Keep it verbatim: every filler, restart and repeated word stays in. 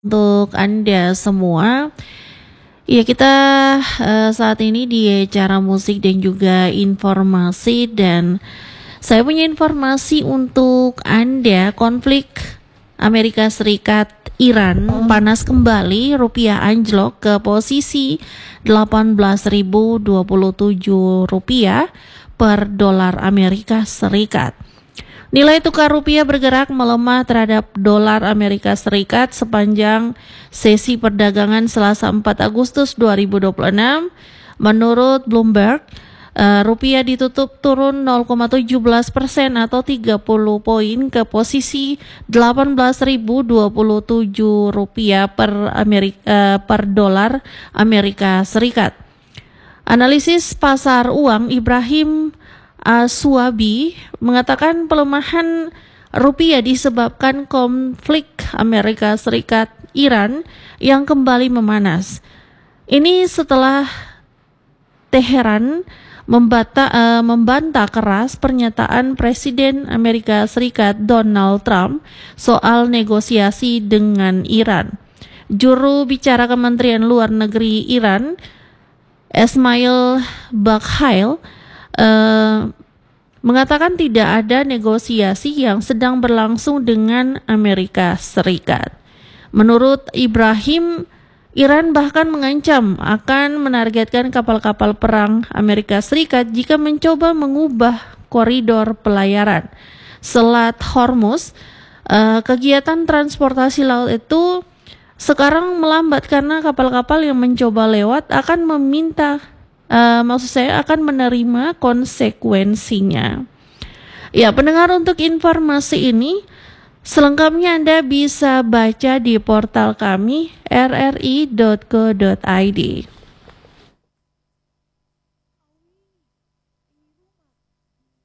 Untuk Anda semua, ya kita uh, saat ini di acara musik dan juga informasi, dan saya punya informasi untuk Anda. Konflik Amerika Serikat Iran panas kembali, rupiah anjlok ke posisi delapan belas ribu dua puluh tujuh rupiah per dolar Amerika Serikat. Nilai tukar rupiah bergerak melemah terhadap dolar Amerika Serikat sepanjang sesi perdagangan Selasa empat Agustus dua ribu dua puluh enam. Menurut Bloomberg, uh, rupiah ditutup turun nol koma satu tujuh persen atau tiga puluh poin ke posisi delapan belas ribu dua puluh tujuh rupiah per Amerika, uh, per dolar Amerika Serikat. Analisis pasar uang Ibrahim Aswabi mengatakan pelemahan rupiah disebabkan konflik Amerika Serikat Iran yang kembali memanas. Ini setelah Teheran membata, uh, membantah keras pernyataan Presiden Amerika Serikat Donald Trump soal negosiasi dengan Iran. Juru bicara Kementerian Luar Negeri Iran, Esmail Baghail, Uh, mengatakan tidak ada negosiasi yang sedang berlangsung dengan Amerika Serikat. Menurut Ibrahim, Iran bahkan mengancam akan menargetkan kapal-kapal perang Amerika Serikat jika mencoba mengubah koridor pelayaran Selat Hormuz. Uh, kegiatan transportasi laut itu sekarang melambat karena kapal-kapal yang mencoba lewat akan meminta Uh, maksud saya akan menerima konsekuensinya. Ya, pendengar, untuk informasi ini selengkapnya Anda bisa baca di portal kami r r i dot co dot i d.